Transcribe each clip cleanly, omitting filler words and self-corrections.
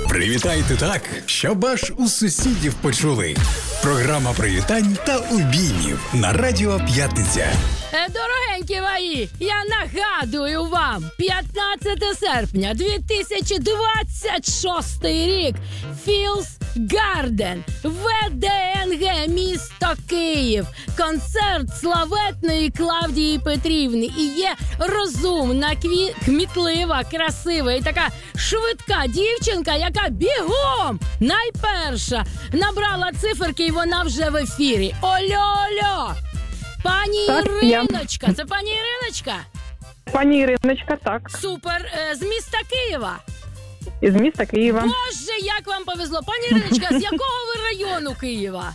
Привітайте так, щоб аж у сусідів почули. Програма привітань та обіймів на Радіо П'ятниця. Дорогенькі мої, я нагадую вам, 15 серпня 2026 рік, Філс Гарден, ВДНГ, місто Київ. Концерт славетної Клавдії Петрівни. І є розумна, кмітлива, красива і така швидка дівчинка, яка бігом найперша набрала циферки, і вона вже в ефірі. Ольо-ольо! Пані Іриночка, це пані Іриночка? Пані Іриночка, так. Супер, з міста Києва? Із міста Києва. Боже, як вам повезло. Пані Іриночка, з якого ви району Києва?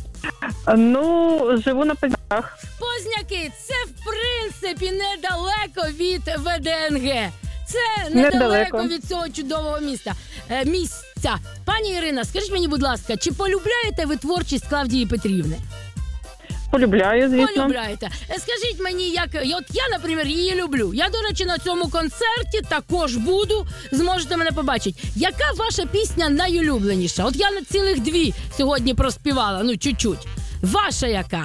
Ну, живу на Позняках. Позняки, це в принципі недалеко від ВДНГ. Це недалеко від цього чудового місця. Пані Ірина, скажіть мені, будь ласка, чи полюбляєте ви творчість Клавдії Петрівни? Полюбляю, звісно. Полюбляєте. Скажіть мені, от я, наприклад, її люблю. Я, до речі, на цьому концерті також буду. Зможете мене побачити. Яка ваша пісня найулюбленіша? От я на цілих 2 сьогодні проспівала, чуть-чуть. Ваша яка?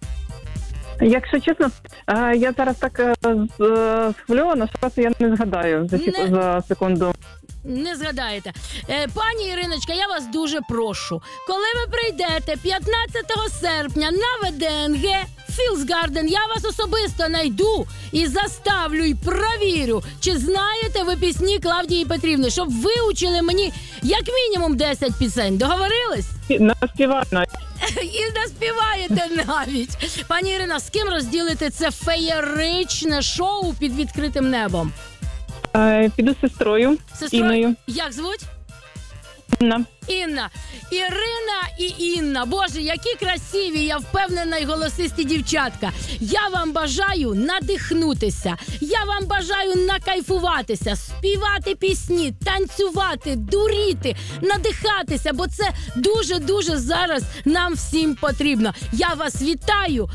Якщо чесно, я зараз так схвильована, що я не згадаю за секунду. Не згадаєте. Пані Іриночка, я вас дуже прошу. Коли ви прийдете 15 серпня на ВДНГ Філс Гарден, я вас особисто найду і заставлю, і провірю, чи знаєте ви пісні Клавдії Петрівни, щоб виучили мені як мінімум 10 пісень. Договорились? Наспіваю навіть. І наспіваєте навіть. Пані Ірина, з ким розділите це феєричне шоу під відкритим небом? Піду з сестрою Інною. Як звуть? Інна. Інна. Ірина і Інна. Боже, які красиві, я впевнена, й голосисті дівчатка. Я вам бажаю надихнутися. Я вам бажаю накайфуватися, співати пісні, танцювати, дуріти, надихатися, бо це дуже-дуже зараз нам всім потрібно. Я вас вітаю.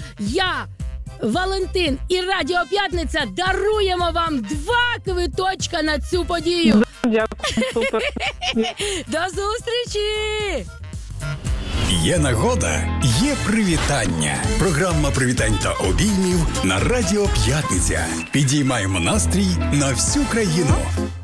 Валентин і Радіо П'ятниця даруємо вам 2 квиточка на цю подію. Дякую, супер. До зустрічі! Є нагода, є привітання. Програма привітань та обіймів на Радіо П'ятниця. Підіймаємо настрій на всю країну.